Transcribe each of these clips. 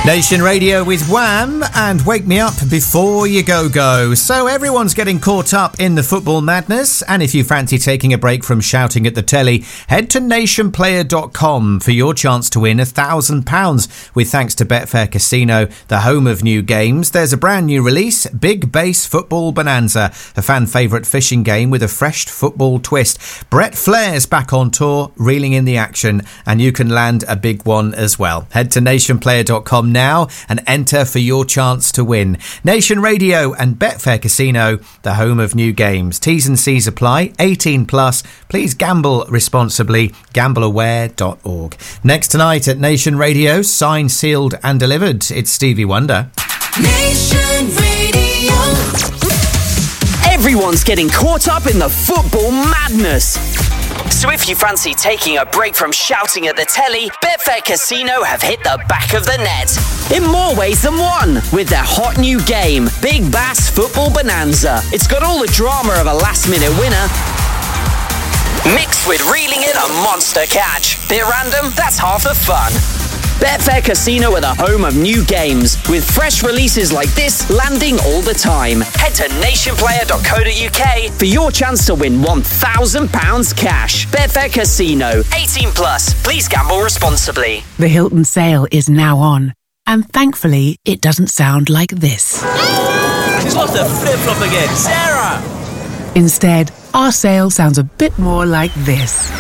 Nation Radio with Wham and Wake Me Up Before You Go. So everyone's getting caught up in the football madness, and if you fancy taking a break from shouting at the telly, head to nationplayer.com for your chance to win £1,000 with thanks to Betfair Casino, the home of new games. There's a brand new release, Big Base Football Bonanza, a fan favourite fishing game with a fresh football twist. Brett Flair's back on tour, reeling in the action, and you can land a big one as well. Head to nationplayer.com now and enter for your chance to win. Nation Radio and Betfair Casino, the home of new games. T's and C's apply. 18 plus. Please gamble responsibly. Gambleaware.org. Next tonight at Nation Radio, signed, sealed and delivered, it's Stevie Wonder. Nation Radio. Everyone's getting caught up in the football madness. So if you fancy taking a break from shouting at the telly, Betfair Casino have hit the back of the net. In more ways than one, with their hot new game, Big Bass Football Bonanza. It's got all the drama of a last-minute winner, mixed with reeling in a monster catch. Bit random? That's half the fun. Betfair Casino are the home of new games, with fresh releases like this landing all the time. Head to nationplayer.co.uk for your chance to win £1,000 cash. Betfair Casino, 18 plus. Please gamble responsibly. The Hilton sale is now on, and thankfully it doesn't sound like this. She's lost her flip-flop again. Sarah! Instead, our sale sounds a bit more like this.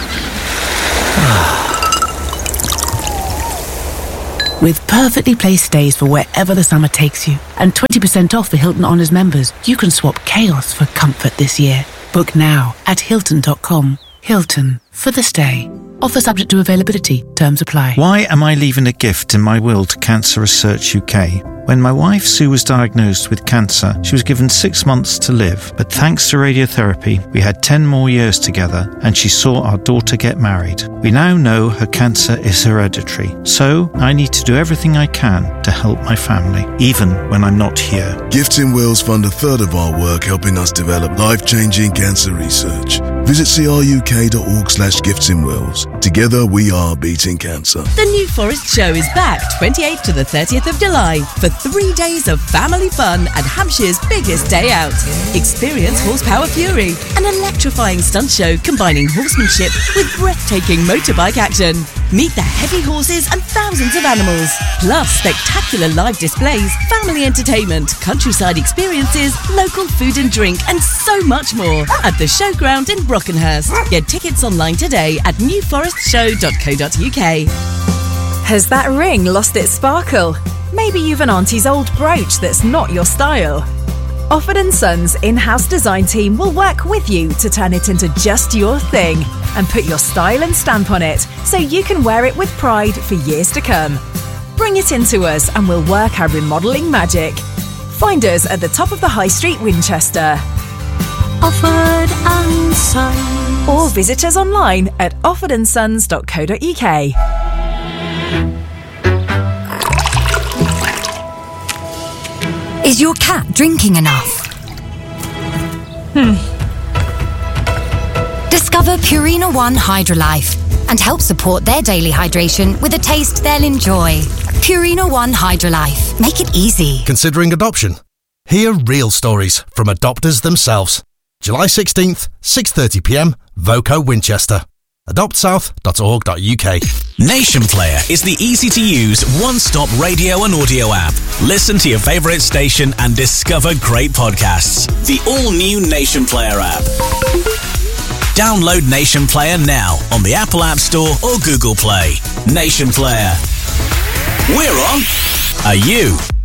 With perfectly placed stays for wherever the summer takes you, and 20% off for Hilton Honors members, you can swap chaos for comfort this year. Book now at Hilton.com. Hilton, for the stay. Offer subject to availability. Terms apply. Why am I leaving a gift in my will to Cancer Research UK? When my wife Sue was diagnosed with cancer, she was given 6 months to live. But thanks to radiotherapy, we had 10 more years together, and she saw our daughter get married. We now know her cancer is hereditary, so I need to do everything I can to help my family, even when I'm not here. Gifts in Wills fund a third of our work helping us develop life-changing cancer research. Visit cruk.org/giftsinwills. Together we are beating cancer. The New Forest Show is back 28th to the 30th of July for 3 days of family fun and Hampshire's biggest day out. Experience Horsepower Fury, an electrifying stunt show combining horsemanship with breathtaking motorbike action. Meet the heavy horses and thousands of animals, plus spectacular live displays, family entertainment, countryside experiences, local food and drink, and so much more at the Showground in Brockenhurst. Get tickets online today at newforestshow.co.uk. Has that ring lost its sparkle? Maybe you've an auntie's old brooch that's not your style. Offord & Sons in-house design team will work with you to turn it into just your thing and put your style and stamp on it so you can wear it with pride for years to come. Bring it into us and we'll work our remodelling magic. Find us at the top of the High Street, Winchester. Offord & Sons. Or visit us online at offordandsons.co.uk. Is your cat drinking enough? Discover Purina One Hydrolife and help support their daily hydration with a taste they'll enjoy. Purina One Hydrolife. Make it easy. Considering adoption? Hear real stories from adopters themselves. July 16th, 6:30pm, Voco Winchester. adoptsouth.org.uk. Nation Player is the easy-to-use, one-stop radio and audio app. Listen to your favourite station and discover great podcasts. The all-new Nation Player app. Download Nation Player now on the Apple App Store or Google Play. Nation Player. We're on. Are you?